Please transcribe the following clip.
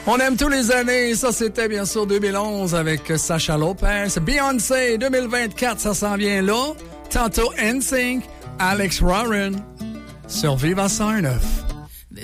On aime tous les années. Ça, c'était bien sûr 2011 avec Sacha Lopez. Beyoncé, 2024, ça s'en vient là. Tantôt NSYNC, Alex Warren. Sur Viva 109.